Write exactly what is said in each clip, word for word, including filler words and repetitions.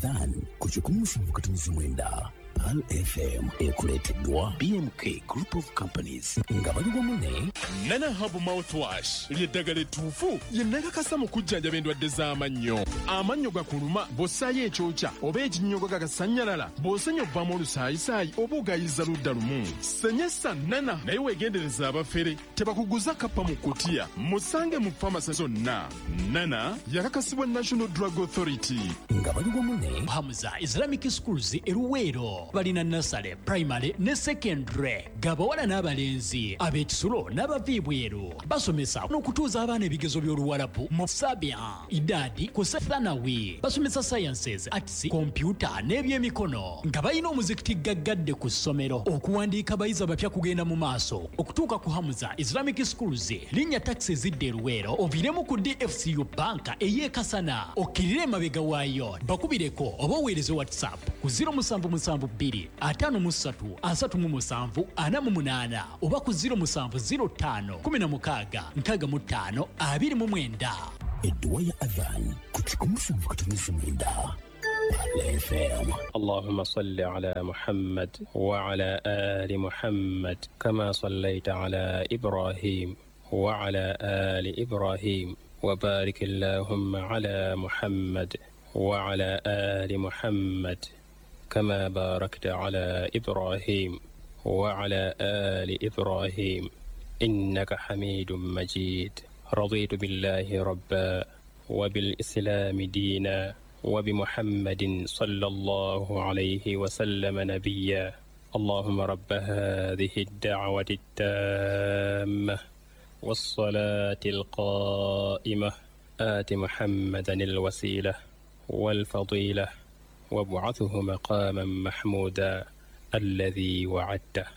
Adhan kuchikumusha mkatumizi mwenda Pal F M ekuleteddwa B M K Group of Companies nga bali wamunne Nana Habu Mouthwash ly'eddagala ettuufu lye nnakakasa mu kujjanjaba endwadde z'amannyo. Amannyo gakuluma bw'ossaayo ekyokya oba ekinnyogo gagasannyalala bw'osenya obbamu olusaayisaayi oba ogayiza ludda lumu. Senyesa Nana naye weegendereza abafere tebakuguza kappa mu kkutiya musange mu famasi zonna. Nana yakakasibwa National Drug Authority nga bali wamunne Hamza Islamic Schools eruweero balina nasale primary ne secondary gabawala n'abalenzi ab'ekisulo n'abaviibweru basomesa n'okutuuza abaana ebigezo by'oluwalabu mu sabia idadi ku sethanawi basomesa sciences arts computer n'ebyemikono nga balina omuzikiti gaggadde ku ssomero okuwandiika abayizi abapya kugenda mu maaso okutuuka ku Hamza Islamic Schools linnya taxi zidde eruweero oviremu ku D F C U banka ey'ekasana okkirire emabega waayo bakubireko oba oweereze whatsapp ku zero seven seven bbiri ataano mu ssatu asatu mu musanvu ana mu munaana oba ku zero seven zero five kumi na mukaaga nkaaga mu ttaano abiri mu mwenda. edduwa ya Adhan kuchikumusha mkatumizi mwenda Pal F M. اللهم صل على محمد وعلى آل محمد كما صليت على إبراهيم وعلى آل إبراهيم وبارك اللهم على محمد وعلى آل محمد كما باركت على إبراهيم وعلى آل إبراهيم إنك حميد مجيد. رضيت بالله ربا وبالإسلام دينا وبمحمد صلى الله عليه وسلم نبيا. اللهم رب هذه الدعوة التامة والصلاة القائمة آت محمدا الوسيلة والفضيلة وابعثه مقاما محمودا الذي وعدته.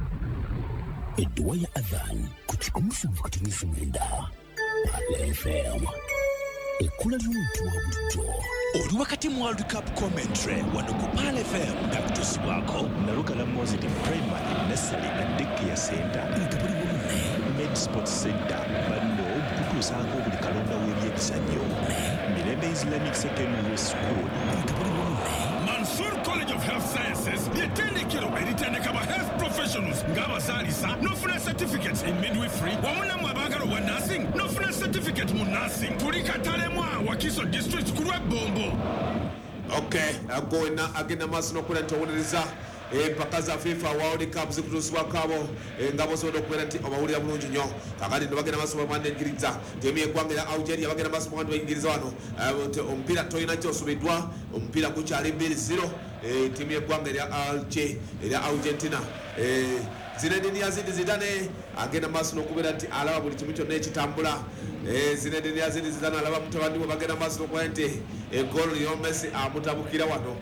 edduwa ya Adhan kuchikumusha mkatumizi mwenda Pal F M. Ekula ly'omuntu wa bulijjo oli wakati mu World Cup commentary wano ku Pal F M nga kutuusibwako Nalugala Moses Primary Nursery and Daycare Center nga bali wamunne Med Sports Center banno kutuusaako buli kalonda w'ebyemizannyo Mirembe Islamic Secondary School nga bali wamunne Mansour College of Health Sciences ly'ettendekero eritendeka ba health professionals ng'abazaalisa n'ofuna certificates in midwifery wamu nammwe abaagala obwa nursing n'ofuna certificate mu nursing tuli Katalemwa Wakiso District ku Lwebombo. Okay, agona agenda maaso n'okukola nti owuliriza empaka za FIFA World Cup zikutuusibwako abo ngabo osobola okubeera nti obawulira bulungi nnyo kakati nno bagenda maaso bamwanda engiriza tiimu y'eggwanga erya Algeria bagenda maaso bamwanda bayingiriza wano omupiira toyina kyosobeddwa omupiira gukyali mbiri zero tiimu y'eggwanga erya Alge erya Argentina Zinedine Yazidi Zidane agenda maaso n'okubeera nti alaba buli kimu kyonna ekitambula Zinedine Yazidi Zidane alaba mutabani we bagenda maaso n'okubeera nti egoolo Lionel Messi amutabukira wano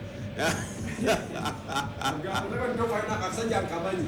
akasajja nkamanyi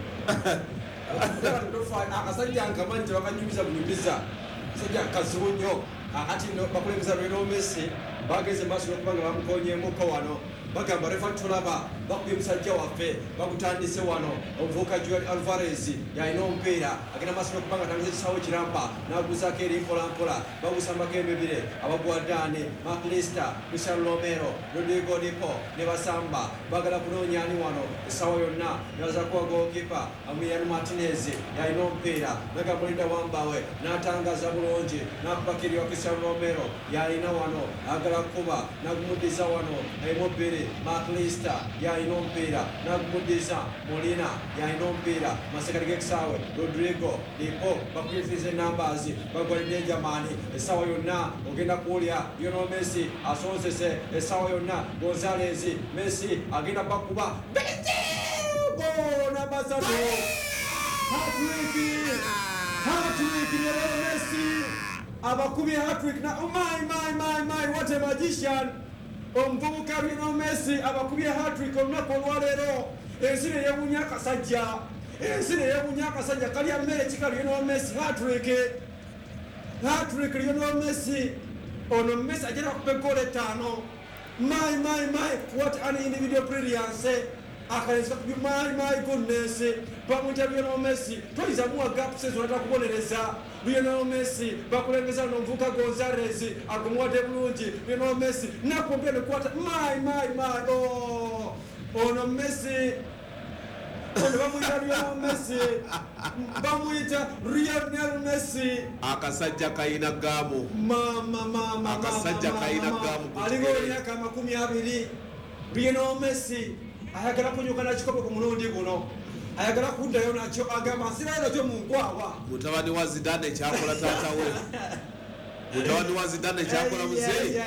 akasajja nkamanyi tebakanyumiza bunyumiza akasajja kazibu nnyo akati bakulembeza Lionel Messi bageze maaso n'okuba nga bamukonyemuko wano bagamba refa tulaba bakubye musajja waffe bakutandise wano omuvubuka Julian Alvarez yalina omupiira agenda maaso n'okuba nga atangiza ekisaawo kirampa n'aguzaako eri mpolampola bagusambako emibire abagwaddaani Maklista Cristiano Romero Rodrigo Nico ne basamba bagala kunoonyaani wano essaawa yonna nebazakuwa gookipa Emiliano Martinez yalina omupiira nagamba Linda Wambawe n'atangaza bulungi n'akubakirwa Cristiano Romero yalina wano agala kuba n'agumuddiza wano emubiri Maklista yalina omupiira n'agumuddiza Molina yalina omupiira masekati g'ekisaawe Rodrigo Nico bakuyifiriza numbers bagwalidde Jamani essaawa yonna ogenda kuwulya Lionel Messi asonzese essaawa yonna Gonzalez Messi agenda bakuba bona basatu hat-trick hat-trick Lionel Messi abakubye hat-trick na oh my my my my what a magician omuvubuka Lionel Messi abakubye hat-trick olunaku olwaleero ensi ne yeewuunya akasajja ensi ne yeewuunya akasajja kalya mmere kika Lionel Messi hat-trick hat-trick Lionel Messi ono Messi agenda kuba goal etaano my my my what an individual brilliance akalenzi my my goodness pamoja Lionel Messi toiza muwa gap sezo natakubonereza Lionel Messi bakulengeza n'omuvuka Gonzalez agumuwadde bulungi Lionel Messi nakwongera ne kwata my my my oh ono Messi ono bamuyita Lionel Messi bamuyita Lionel Messi akasajja kayina gamu mama mama akasajja kayina gamu aliwo myaka makumi abiri Lionel Messi ayagala kunyuka na kikopo ku mulundi guno ayagala kuddayo nakyo agamba nsirayo nakyo mu nkwawa mutabani wa Zidane kyakola taata we mutabani wa Zidane kyakola muzee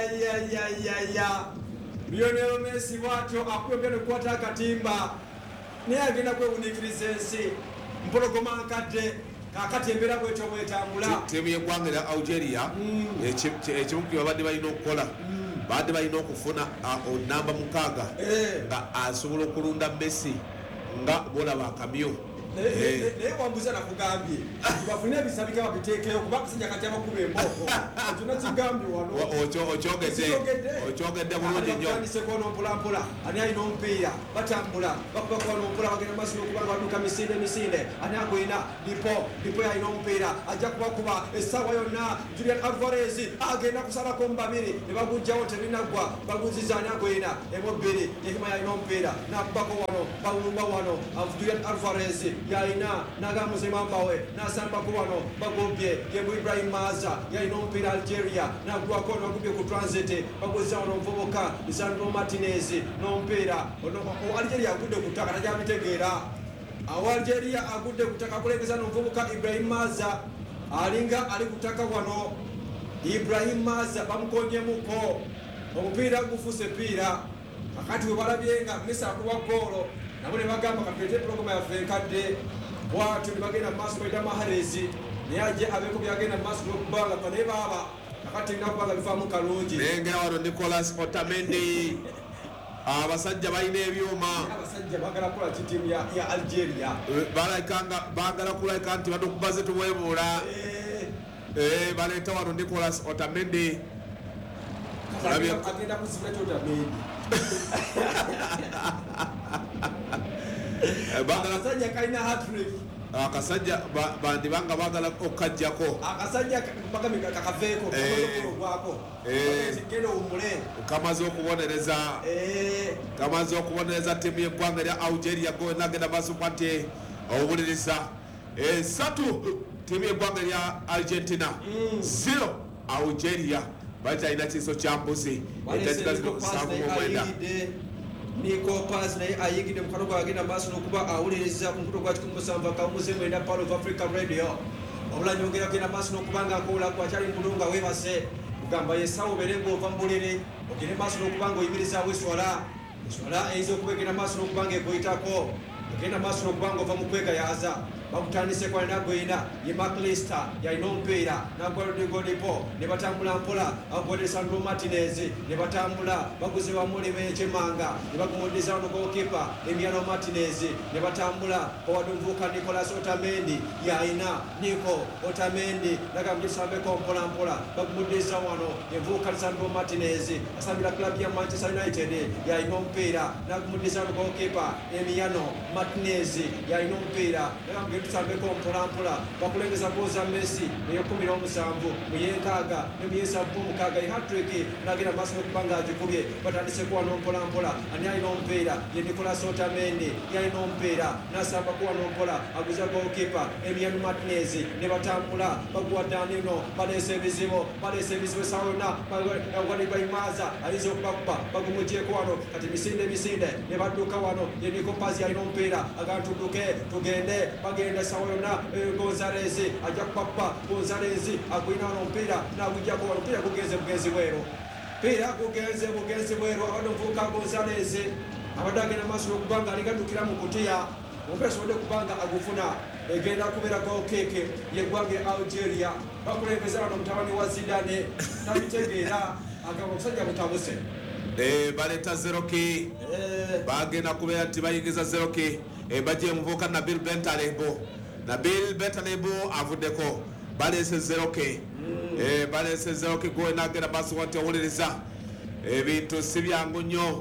Lionel Messi watyo akwebya nekwata akatimba naye agenda kwewunikiriza ensi mpologoma nkadde kakati embeera bwetyo bwetambula tiimu y'eggwanga lya Algeria ekimu kye babadde balina okukola badde balina okufuna namba mukaaga nga asobola okulunda Messi nga bolaba akamyo naye wambuza nakugambye bafune ebisabika babiteekeyo kuba kusajja kati abakuba emboko kyonna kigambye wano okyogedde bulungi nnyo atandiseko mpolampola ani alina omupiira batambula bakubakuba nompola bagenda maaso nokuba nga baduka misinde misinde ani agwina dipo dipo yalina omupiira ajja kubakuba essaawa yonna Julian Alvarez agenda kusalako mu babiri ne bagujjawo tebinaggwa baguziza ani agwina emu bbiri yekima yalina omupiira nakubako wano bawumba wano Julian Alvarez yalina nagamuzimambawe nasambako wano bagobye yemu Ibrahim Maza yalina omupiira Algeria nagwako nagubye ku transit baguza wano omuvubuka Lisandro Martinez n'omupiira Algeria agudde ku ttaka tajabitegeera awo Algeria agudde ku ttaka kulengeza n'omuvubuka Ibrahim Maza alinga ali ku ttaka wano Ibrahim Maza bamukonyemuko omupiira gufuse piira akati we balabye nga Messi akuba goolo nabo ne bagamba kapete programa yaffe enkadde bwatyo ne bagenda maaso baita Mahrezi naye ajje abeeko byagenda maaso n'okubanga pa naye baaba akati nakubanga bivaamu kalungi nengera wano Nicolas Otamendi abasajja balina ebyuma abasajja bagala kukola kitiimu ya Algeria bagala kulabika nti batukubaze tubwebuula baleeta wano Nicolas Otamendi agenda kuzibula Otamendi akasajja kalina hat-trick akasajja bandibanga bagala okukajjako akasajja bagambe kakaveeko kakozokugwako genda omule kamaze okubonereza kamaze okubonereza ttiimu y'eggwanga lya Algeria nagenda basukwa nti obuliriza esatu ttiimu y'eggwanga lya Argentina zero Algeria bakyalina kiso kya mbuzi ekyakikazinokusankumomwenda Nico Paz naye ayigidde mu kalogo agenda maaso n'okuba awuliriza ku mukuto gwa kikumi musanvu akamuze mwenda Power of Africa Radio obulanyongera kugenda maaso n'okuba nga akola kwakyali mulunga weebase kugamba yesawo obeere ng'ova mu buliri ogende maaso n'okuba nga oyimirizaawo eswala eswala eyinza okuba egenda maaso n'okuba nga ekuyitako ogenda maaso n'okuba nga ova mu kwegayaaza bakutandise kwa nagwina ye Maklista yalina omupiira nagwaludegodipo ne batambula mpola agwade Sandro Martinez ne batambula baguze bamuli bekyemanga ne bagumuddiza wano gokipa Emiliano Martinez ne batambula owade omuvubuka Nicolas Otamendi yalina Nico Otamendi nagamugisambeko mpola mpola bagumuddiza wano envubuka Sandro Martinez asambira klabu ya Manchester United yalina omupiira nagumuddiza wano gokipa Emiliano Martinez yalina omupiira tusambeko mpolampola bakulengeza goza Messi eyokumi n'omusanvu muyenkaaga ne muyesavu omukaaga ye hat-trick nagenda maaso n'okuba nga agikubye batandiseko wano mpolampola ani alina omupiira ye Nicolas Otamendi yalina omupiira nasambako wano mpola aguza goalkeeper Emiliano Martinez ne batambula baguwaddanino baleesa ebizibu baleesa ebizibu esawa yonna Ibrahim Maza ayinza okubakuba bagumugyeko wano kati misinde misinde ne badduka wano ye Nico Paz yalina omupiira agantudduke tugende bagenda sawa yonna Gonzalez ajja kupapa Gonzalez agwina wano omupiira nagujjako wano omupiira gugenze bugenzi bweru piira gugenze bugenzi bweru abadde omuvubuka Gonzalez abadde agenda maaso n'okuba nga aligaddukira mu kutiya omupiira asobodde okuba nga agufuna egenda kubeera goalkick yeggwanga e Algeria bakulembeza wano mutabani wa Zidane tabitegeera agamba omusajja mutabuse baleeta zeroki bagenda kubeera nti bayingiza zeroki bajje muvubuka Nabil Bentalebo Nabil Bentalebo avuddeko baleese zeroki baleese zeroki gwe nagenda maaso nti owuliriza ebintu si byangu nnyo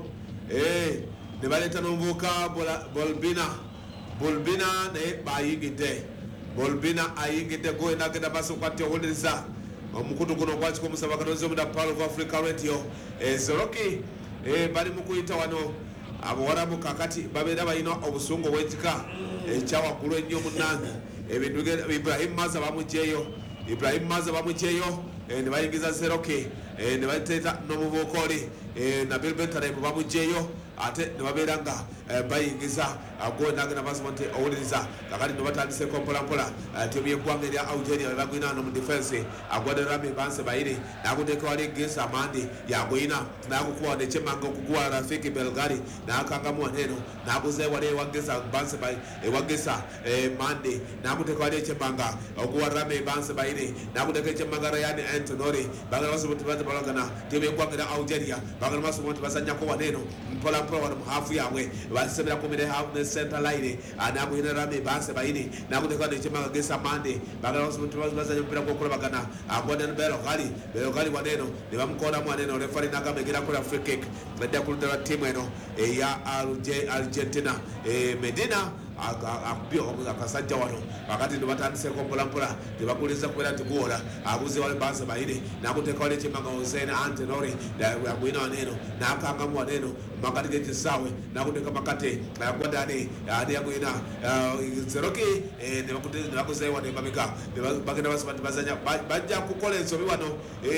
ne baleeta n'omuvubuka Bolbina Bolbina naye bayingidde Bolbina ayingidde goye nagenda maaso kwatya owuliriza omukutu guno gwaki kumusaba katozi omuda Pearl of Africa Radio Zoroki bali mu kuyita wano abawarabu kakati babeera balina obusungu obw'ekika ekyawaggulu ennyo munnange ebintu Ibrahim Maza bamugyeyo Ibrahim Maza bamugyeyo ne bayingiza Zeroki ne bateeta n'omuvubuka oli Nabil Bentaleb bamugyeyo ate ne babeera nga bayingiza gwe nagenda maaso nti owuliriza kakati ne batandiseko mpolampola ttiimu y'eggwanga erya Algeria bagwina no mu defense agwadde Rami Banse Bayiri n'akuteeka wali Gisa Amandi yagwina n'akukuba nekyemmanga okuguwa Rafiki Belgari n'akangamu waneeno n'aguzeeyo wali ewa Gisa Banse Bayiri ewa Gisa Mandi n'akuteeka wali ekyemmanga okuwa Rami Banse Bayiri n'akuteeka ekyemmanga Ryan Antonori bagenda maaso nti baze balagana ttiimu y'eggwanga erya Algeria bagenda maaso nti bazannyako waneeno mpolampola wano mu haafu yaabwe basebera kumire haafu ne center line anakuhina Rami Banse Bayiri n'akuteeka nekyemmanga Gisa Mandi bagenda maaso nti bazannya omupiira gw'okulabagana agwadde Belo Gali Belo Gali waneeno ne bamukoolamu waneeno refari n'agamba egenda kukola free kick edda ku ludda lwa ttiimu eno eya Argentina Medina akasajja wano akati nebatandiseko mpolampola tebakuliza kubeera nti guwola abuze wali Banse Bayiri n'akuteeka wali ekyemmanga Hussein Antenori agwina waneeno n'akangamu waneeno makati g'ekisaawe n'akuteeka makate agwadde ani ani agwina Zeroki ne bakuzeeyo wano emabega bagenda basaba nti bazanya bajja kukola ensobi wano